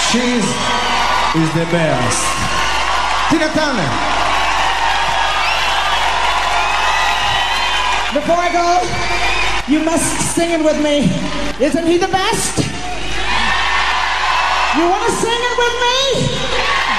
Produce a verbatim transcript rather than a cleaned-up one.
She's is the best. Tina Turner. Before I go, you must sing it with me. Isn't he the best? You want to sing it with me?